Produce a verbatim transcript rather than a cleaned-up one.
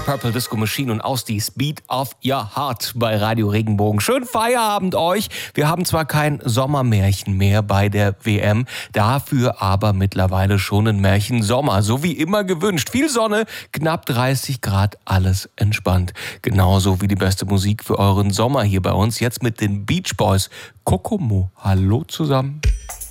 Purple Disco Machine und aus die Speed of Your Heart bei Radio Regenbogen. Schönen Feierabend euch. Wir haben zwar kein Sommermärchen mehr bei der W M, dafür aber mittlerweile schon ein Märchen Sommer. So wie immer gewünscht. Viel Sonne, knapp dreißig Grad, alles entspannt. Genauso wie die beste Musik für euren Sommer hier bei uns. Jetzt mit den Beach Boys. Kokomo. Hallo zusammen.